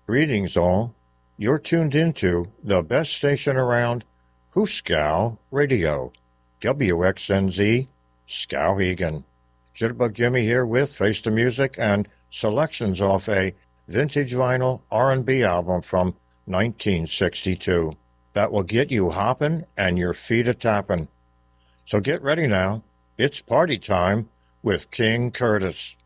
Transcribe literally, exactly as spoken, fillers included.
Greetings all. You're tuned into the best station around, Hooskow Radio, W X N Z, Skowhegan. Jitterbug Jimmy here with Face the Music and selections off a vintage vinyl R and B album from nineteen sixty-two that will get you hopping and your feet a-tapping. So get ready now. It's party time with King Curtis.